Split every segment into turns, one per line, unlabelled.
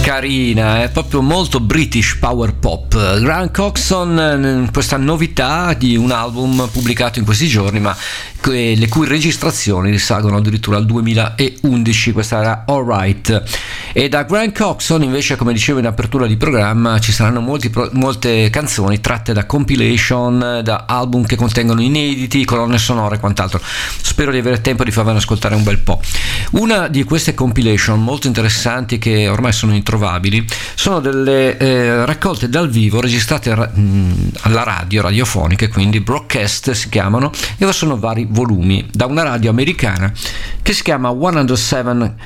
Carina, è proprio molto British power pop. Grant Coxon, questa novità di un album pubblicato in questi giorni, ma le cui registrazioni risalgono addirittura al 2011. Questa era Alright. E da Grant Coxon invece, come dicevo in apertura di programma, ci saranno molte canzoni tratte da compilation, da album che contengono inediti, colonne sonore e quant'altro. Spero di avere tempo di farvene ascoltare un bel po'. Una di queste compilation molto interessanti, che ormai sono introvabili, sono delle raccolte dal vivo registrate alla radiofoniche, quindi broadcast si chiamano, e sono vari volumi da una radio americana che si chiama 107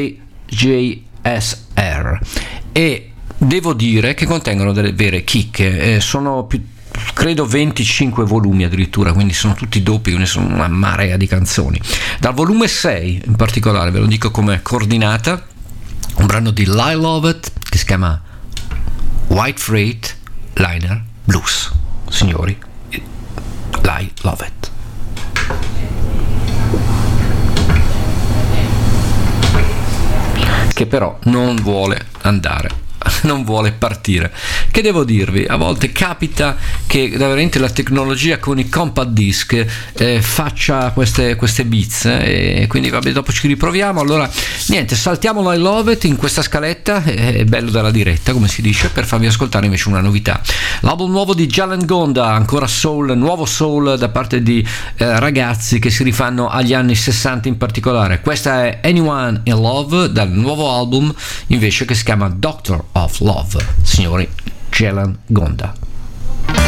KJSR, e devo dire che contengono delle vere chicche. Sono credo 25 volumi addirittura, quindi sono tutti doppi, quindi sono una marea di canzoni. Dal volume 6 in particolare, ve lo dico come coordinata, un brano di Lyle Lovett che si chiama White Freight Liner Blues. Signori, Lyle Lovett. Che però non vuole andare, non vuole partire. Che devo dirvi, a volte capita che veramente la tecnologia con i compact disc faccia queste bizze, e quindi vabbè, dopo ci riproviamo. Allora niente, saltiamo I Love It in questa scaletta, è bello dalla diretta, come si dice, per farvi ascoltare invece una novità, l'album nuovo di Jalen Gonda, ancora soul, nuovo soul da parte di ragazzi che si rifanno agli anni 60 in particolare. Questa è Anyone in Love, dal nuovo album invece che si chiama Doctor of Love. Signori, Jalen Gonda.